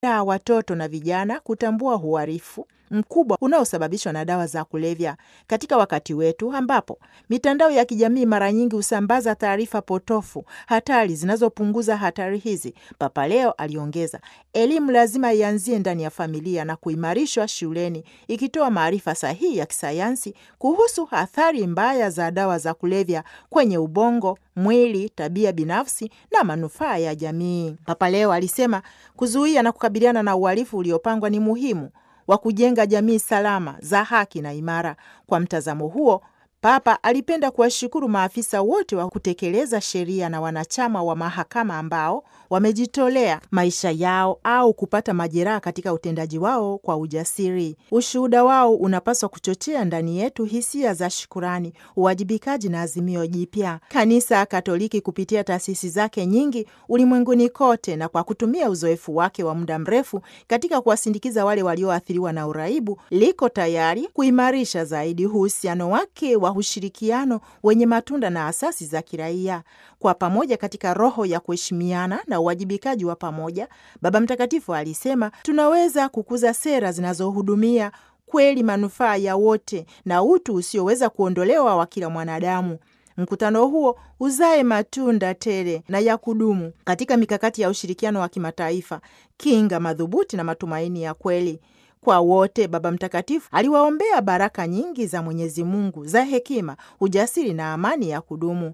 watoto na vijana kutambua uhalifu mkubwa unaosababishwa na dawa za kulevya katika wakati wetu ambapo mitandao ya kijamii mara nyingi husambaza taarifa potofu hatari zinazopunguza hatari hizi. Papa Leo aliongeza, elimu lazima ianzie ndani ya familia na kuimarishwa shuleni, ikitoa maarifa sahihi ya kisayansi kuhusu athari mbaya za dawa za kulevya kwenye ubongo, mwili, tabia binafsi na manufaa ya jamii. Papa Leo alisema kuzuia na kukabiliana na uhalifu uliopangwa ni muhimu wa kujenga jamii salama za haki na imara. Kwa mtazamo huo, Papa alipenda kuwashukuru maafisa wote wa kutekeleza sheria na wanachama wa mahakama ambao wamejitolea maisha yao au kupata majeraha katika utendaji wao kwa ujasiri. Ushuhuda wao unapaswa kuchochea ndani yetu hisia za shukurani, uwajibikaji na azimio jipya. Kanisa Katoliki kupitia taasisi zake nyingi ulimwenguni kote na kwa kutumia uzoefu wake wa muda mrefu katika kuwasindikiza wale walioathiriwa na uraibu, liko tayari kuimarisha zaidi uhusiano wake wa ushirikiano wenye matunda na asasi za kiraia. Kwa pamoja katika roho ya kuheshimiana na uwajibikaji wa pamoja, Baba Mtakatifu alisema tunaweza kukuza sera zinazohudumia kweli manufaa ya wote na utu usioweza kuondolewa wa kila mwanadamu. Mkutano huo uzae matunda tele na ya kudumu katika mikakati ya ushirikiano wa kimataifa, kinga madhubuti na matumaini ya kweli. Kwa wote, Baba Mtakatifu aliwaombea baraka nyingi za Mwenyezi Mungu za hekima, ujasiri na amani ya kudumu.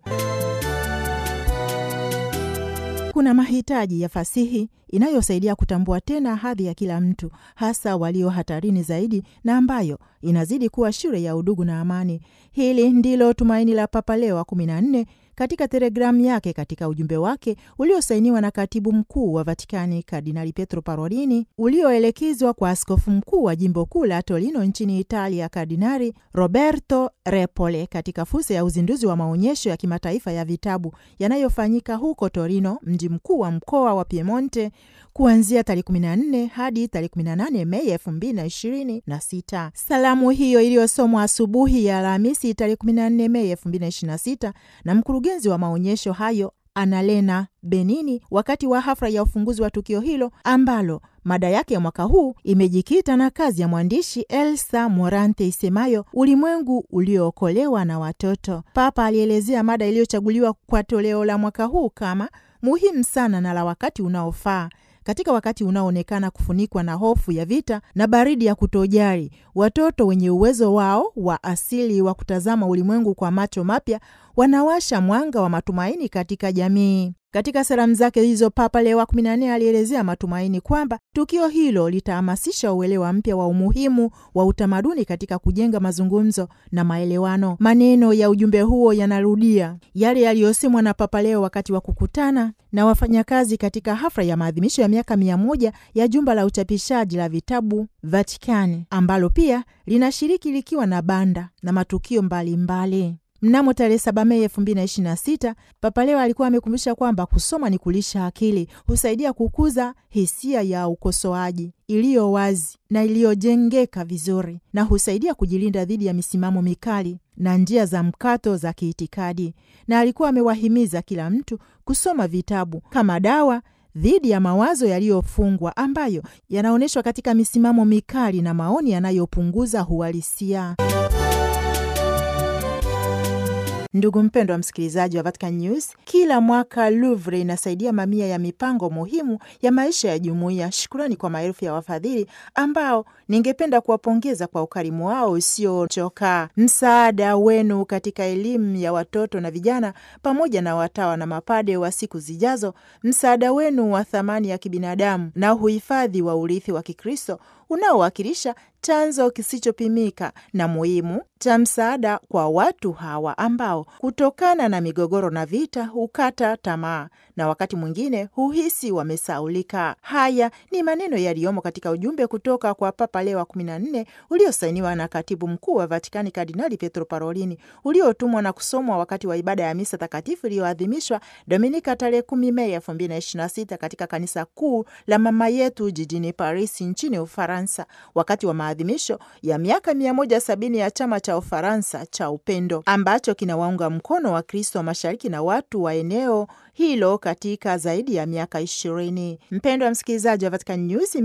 Kuna mahitaji ya fasihi inayosaidia kutambua tena hadhi ya kila mtu, hasa walio hatarini zaidi, na ambayo inazidi kuwa shule ya udugu na amani. Hili ndilo tumaini la Papa Leo wa 14 katika telegramu yake katika ujumbe wake uliosainiwa na katibu mkuu wa Vatikani Kardinali Pietro Parolini, ulioelekezwa kwa askofu mkuu wa jimbo kuu la Torino nchini Italia Kardinali Roberto Repole katika fursa ya uzinduzi wa maonyesho ya kimataifa ya vitabu yanayofanyika huko Torino, mji mkuu wa mkoa wa Piemonte, kuanzia tarehe 14 hadi tarehe 18 Mei 2026. Salamu hiyo iliyosomwa asubuhi ya Alhamisi tarehe 14 Mei 2026 na mkurugenzi wa maonyesho hayo Annalena Benini wakati wa hafla ya ufunguzi wa tukio hilo ambalo mada yake ya mwaka huu imejikita na kazi ya mwandishi Elsa Morante isemayo ulimwengu uliookolewa na watoto. Papa alielezea mada iliyochaguliwa kwa toleo la mwaka huu kama muhimu sana na la wakati unaofaa. Katika wakati unaoonekana kufunikwa na hofu ya vita na baridi ya kutojali, watoto wenye uwezo wao wa asili wa kutazama ulimwengu kwa macho mapya wanawasha mwanga wa matumaini katika jamii. Katika salamu zake hizo, Papa Leo wa 14 alielezea matumaini kwamba tukio hilo litahamasisha uelewa mpya wa umuhimu wa utamaduni katika kujenga mazungumzo na maelewano. Maneno ya ujumbe huo yanarudia yale yaliyosemwa na Papa Leo wakati wa kukutana na wafanyakazi katika hafla ya maadhimisho ya miaka 100 ya jumba la uchapishaji la vitabu Vatikani, ambalo pia linashiriki likiwa na banda na matukio mbalimbali. Mnamo tarehe 7 Mei 2026, Papa Leo alikuwa amekumbusha kwamba kusoma ni kulisha akili, husaidia kukuza hisia ya ukosoaji iliyo wazi na iliyojengeka vizuri, na husaidia kujilinda dhidi ya misimamo mikali na njia za mkato za kiitikadi. Na alikuwa amewahimiza kila mtu kusoma vitabu kama dawa dhidi ya mawazo yaliyofungwa ambayo yanaonyeshwa katika misimamo mikali na maoni yanayopunguza uhalisia. Ndugu mpendwa wa msikilizaji wa Vatican News, kila mwaka Louvre inasaidia mamia ya mipango muhimu ya maisha ya jumuiya. Shukrani kwa maelfu ya wafadhili ambao ningependa kuwapongeza kwa ukarimu wao usiochoka. Msaada wenu katika elimu ya watoto na vijana pamoja na watawa na mapade wa siku zijazo, msaada wenu wa thamani ya kibinadamu na uhifadhi wa urithi wa Kikristo unaowakilisha chanzo kisichopimika na muhimu cha msaada kwa watu hawa ambao kutokana na migogoro na vita hukata tamaa na wakati mwingine huhisi wamesaulika. Haya ni maneno yaliyomo katika ujumbe kutoka kwa Papa Leo wa 14 uliosainiwa na katibu mkuu wa Vatikani Kardinali Pietro Parolini, uliotumwa na kusomwa wakati wa ibada ya misa takatifu iliyoadhimishwa Dominika tarehe 10 Mei 2026 katika kanisa kuu la Mama Yetu jijini Paris nchini Ufaransa. Ufaransa wakati wa maadhimisho ya miaka 170 ya chama cha Ufaransa cha Upendo ambacho kinawaunga mkono Wakristo wa Mashariki na watu wa eneo hilo katika zaidi ya miaka 20. Mpendwa msikilizaji wa Vatican News,